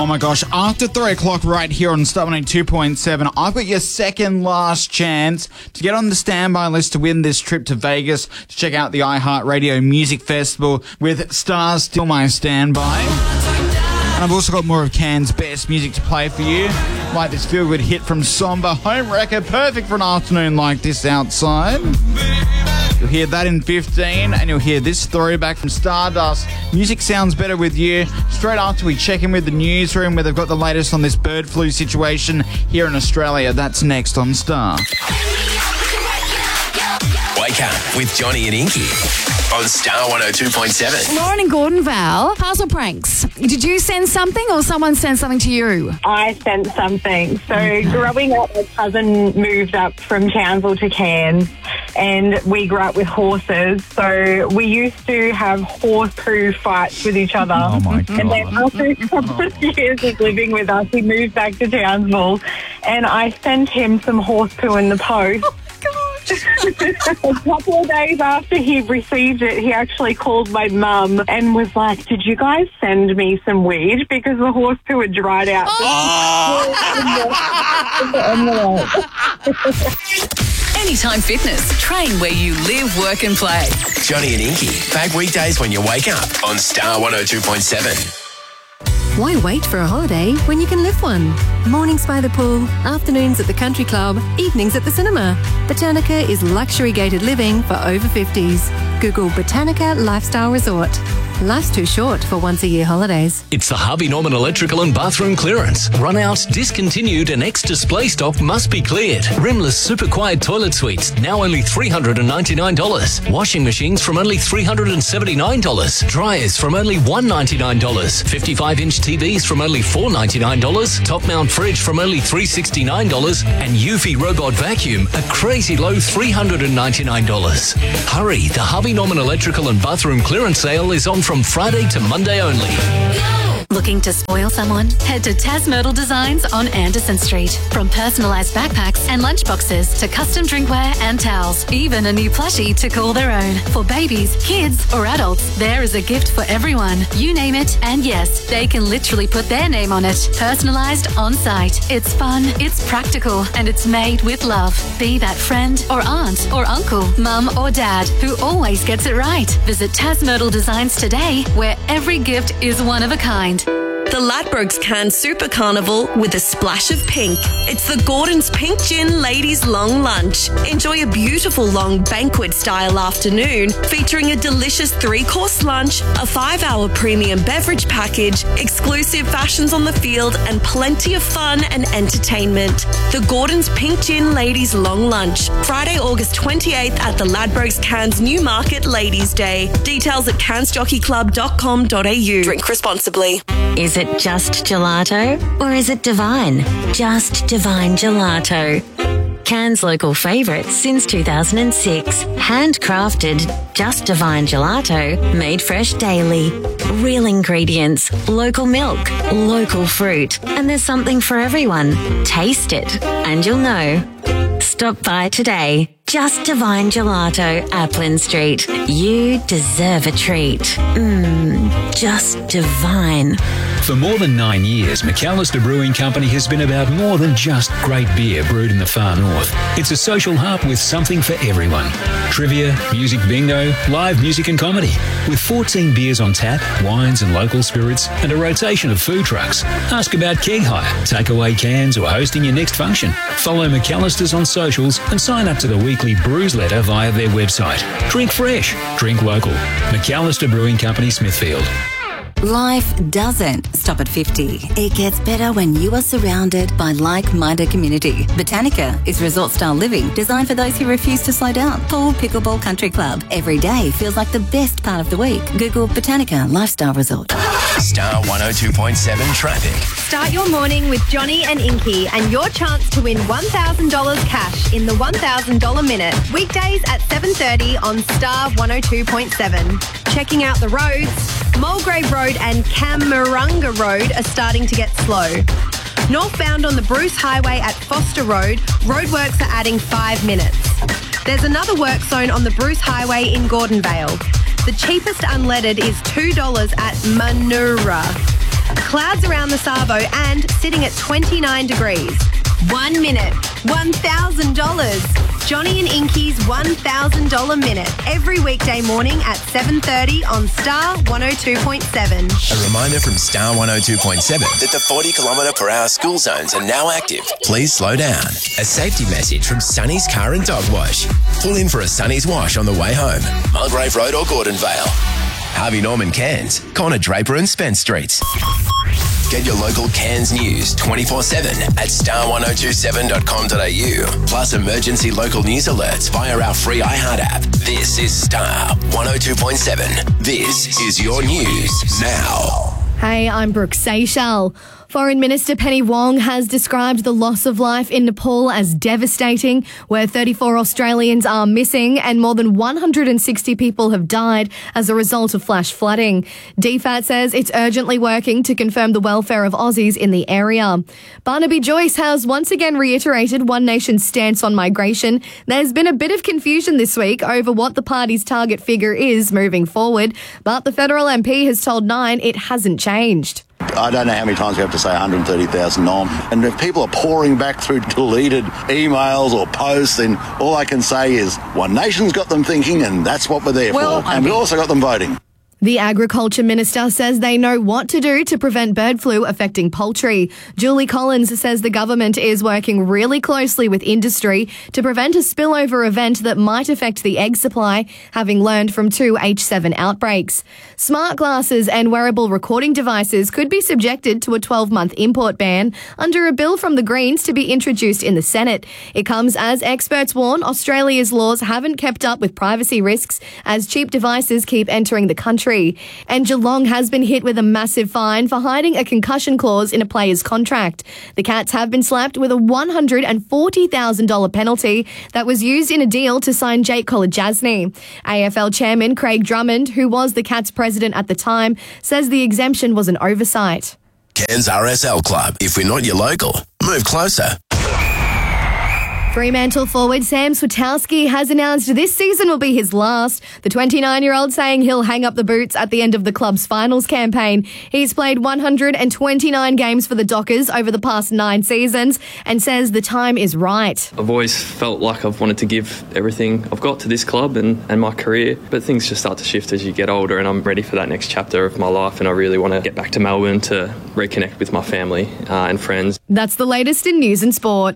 Oh my gosh, after 3 o'clock right here on Star 102.7, I've got your second last chance to get on the standby list to win this trip to Vegas to check out the iHeartRadio Music Festival with Stars Still My Standby. And I've also got more of Can's best music to play for you, like this feel-good hit from Somber, Home Wrecker, perfect for an afternoon like this outside. You'll hear that in 15, and you'll hear this throwback from Stardust. Music sounds better with you. Straight after we check in with the newsroom where they've got the latest on this bird flu situation here in Australia. That's next on Star. Wake up with Johnny and Inky on Star 102.7. Lauren and Gordon, Val, parcel pranks. Did you send something or someone sent something to you? I sent something. So growing up, my cousin moved up from Townsville to Cairns, and we grew up with horses. So we used to have horse poo fights with each other. Oh my God. And then after a couple of years of living with us, he moved back to Townsville, and I sent him some horse poo in the post. A couple of days after he received it, he actually called my mum and was like, "Did you guys send me some weed? Because the horse poo had dried out." Anytime Fitness. Train where you live, work and play. Johnny and Inky, back weekdays when you wake up on Star 102.7. Why wait for a holiday when you can live one? Mornings by the pool, afternoons at the country club, evenings at the cinema. Botanica is luxury gated living for over 50s. Google Botanica Lifestyle Resort. Life's too short for once-a-year holidays. It's the Harvey Norman electrical and bathroom clearance. Run out, discontinued and ex-display stock must be cleared. Rimless super quiet toilet suites, now only $399. Washing machines from only $379. Dryers from only $199. 55-inch TVs from only $499. Top mount fridge from only $369. And Eufy robot vacuum, a crazy low $399. Hurry, the Harvey Norman electrical and bathroom clearance sale is on from Friday to Monday only. Looking to spoil someone? Head to Tas Myrtle Designs on Anderson Street. From personalised backpacks and lunchboxes to custom drinkware and towels, even a new plushie to call their own. For babies, kids or adults, there is a gift for everyone. You name it, and yes, they can literally put their name on it. Personalised on site. It's fun, it's practical, and it's made with love. Be that friend or aunt or uncle, mum or dad who always gets it right. Visit Tas Myrtle Designs today, where every gift is one of a kind. The Ladbrokes Cairns Super Carnival with a splash of pink. It's the Gordon's Pink Gin Ladies Long Lunch. Enjoy a beautiful long banquet-style afternoon featuring a delicious 3-course lunch, a 5-hour premium beverage package, exclusive fashions on the field, and plenty of fun and entertainment. The Gordon's Pink Gin Ladies Long Lunch, Friday, August 28th at the Ladbrokes Cairns Newmarket Ladies' Day. Details at cairnsjockeyclub.com.au. Drink responsibly. Is it just gelato or is it divine? Just Divine Gelato. Cairns' local favourite since 2006. Handcrafted, Just Divine Gelato, made fresh daily. Real ingredients, local milk, local fruit, and there's something for everyone. Taste it and you'll know. Stop by today. Just Divine Gelato, Applin Street. You deserve a treat. Just divine. For more than 9 years, McAllister Brewing Company has been about more than just great beer brewed in the far north. It's a social hub with something for everyone. Trivia, music bingo, live music and comedy. With 14 beers on tap, wines and local spirits, and a rotation of food trucks. Ask about keg hire, takeaway cans, or hosting your next function. Follow McAllister's on socials and sign up to the weekly brews letter via their website. Drink fresh, drink local. McAllister Brewing Company, Smithfield. Life doesn't stop at 50. It gets better when you are surrounded by like-minded community. Botanica is resort-style living designed for those who refuse to slow down. Pool Pickleball Country Club. Every day feels like the best part of the week. Google Botanica Lifestyle Resort. Star 102.7 traffic. Start your morning with Johnny and Inky and your chance to win $1,000 cash in the $1,000 Minute. Weekdays at 7:30 on Star 102.7. Checking out the roads. Mulgrave Road and Camarunga Road are starting to get slow. Northbound on the Bruce Highway at Foster Road, roadworks are adding 5 minutes. There's another work zone on the Bruce Highway in Gordonvale. The cheapest unleaded is $2 at Manura. clouds around the Savo and sitting at 29 degrees. 1 minute, $1,000. Johnny and Inky's $1,000 minute every weekday morning at 7:30 on Star 102.7. A reminder from Star 102.7 that the 40km/h school zones are now active. Please slow down. A safety message from Sunny's Car and Dog Wash. Pull in for a Sunny's Wash on the way home. Mulgrave Road or Gordonvale. Harvey Norman Cairns, Connor Draper and Spence Streets. Get your local Cairns news 24/7 at star1027.com.au. Plus emergency local news alerts via our free iHeart app. This is Star 102.7. This is your news now. Hey, I'm Brooke Seychelles. Foreign Minister Penny Wong has described the loss of life in Nepal as devastating, where 34 Australians are missing and more than 160 people have died as a result of flash flooding. DFAT says it's urgently working to confirm the welfare of Aussies in the area. Barnaby Joyce has once again reiterated One Nation's stance on migration. There's been a bit of confusion this week over what the party's target figure is moving forward, but the federal MP has told Nine it hasn't changed. I don't know how many times we have to say 130,000 nom. And if people are pouring back through deleted emails or posts, then all I can say is One Nation's got them thinking, and that's what we're there for. And we've also got them voting. The Agriculture Minister says they know what to do to prevent bird flu affecting poultry. Julie Collins says the government is working really closely with industry to prevent a spillover event that might affect the egg supply, having learned from 2 H7 outbreaks. Smart glasses and wearable recording devices could be subjected to a 12-month import ban under a bill from the Greens to be introduced in the Senate. It comes as experts warn Australia's laws haven't kept up with privacy risks as cheap devices keep entering the country. And Geelong has been hit with a massive fine for hiding a concussion clause in a player's contract. The Cats have been slapped with a $140,000 penalty that was used in a deal to sign Jake Kolodjasny. AFL Chairman Craig Drummond, who was the Cats president at the time, says the exemption was an oversight. Cairns RSL Club. If we're not your local, move closer. Fremantle forward Sam Swiatkowski has announced this season will be his last. The 29-year-old saying he'll hang up the boots at the end of the club's finals campaign. He's played 129 games for the Dockers over the past 9 seasons and says the time is right. I've always felt like I've wanted to give everything I've got to this club and my career, but things just start to shift as you get older, and I'm ready for that next chapter of my life, and I really want to get back to Melbourne to reconnect with my family and friends. That's the latest in news and sport.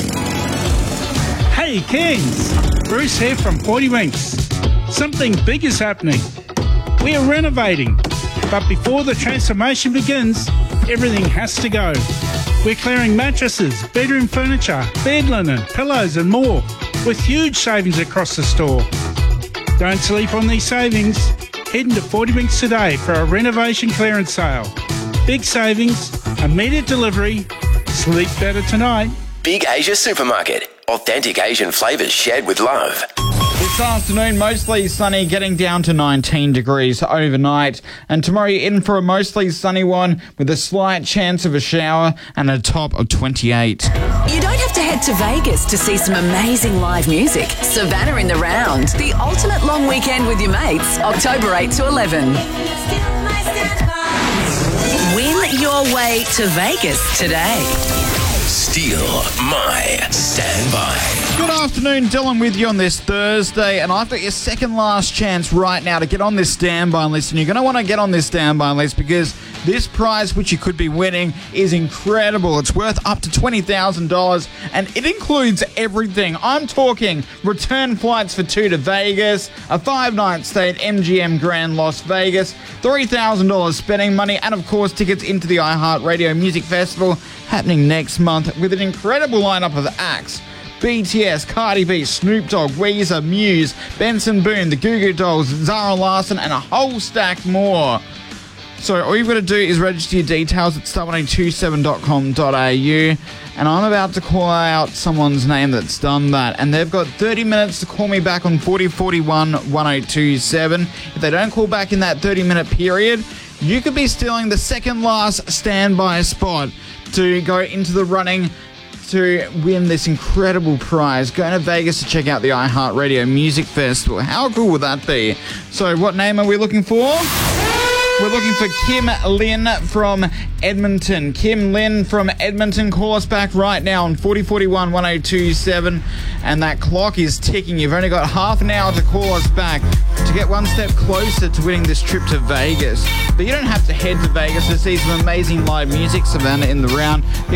Hey Kings, Bruce here from 40 Winks. Something big is happening. We are renovating, but before the transformation begins, everything has to go. We're clearing mattresses, bedroom furniture, bed linen, pillows and more, with huge savings across the store. Don't sleep on these savings. Head into 40 Winks today for a renovation clearance sale. Big savings, immediate delivery, sleep better tonight. Big Asia Supermarket. Authentic Asian flavours shared with love. This afternoon, mostly sunny, getting down to 19 degrees overnight. And tomorrow, you're in for a mostly sunny one with a slight chance of a shower and a top of 28. You don't have to head to Vegas to see some amazing live music. Savannah in the Round, the ultimate long weekend with your mates, October 8 to 11. Win your way to Vegas today. Steal my standby. Good afternoon, Dylan with you on this Thursday, and I've got your second last chance right now to get on this standby list, and you're going to want to get on this standby list because this prize, which you could be winning, is incredible. It's worth up to $20,000, and it includes everything. I'm talking return flights for 2 to Vegas, a 5-night stay at MGM Grand Las Vegas, $3,000 spending money, and of course tickets into the iHeartRadio Music Festival happening next month with an incredible lineup of acts. BTS, Cardi B, Snoop Dogg, Weezer, Muse, Benson Boone, the Goo Goo Dolls, Zara Larsson, and a whole stack more. So all you've got to do is register your details at star102.7.com.au, and I'm about to call out someone's name that's done that, and they've got 30 minutes to call me back on 4041 1027. If they don't call back in that 30-minute period, you could be stealing the second last standby spot to go into the running to win this incredible prize, going to Vegas to check out the iHeartRadio Music Festival. How cool would that be? So what name are we looking for? We're looking for Kim Lynn from Edmonton. Kim Lynn from Edmonton, call us back right now on 4041 1027. And that clock is ticking. You've only got half an hour to call us back to get one step closer to winning this trip to Vegas. But you don't have to head to Vegas to see some amazing live music, Savannah, in the round.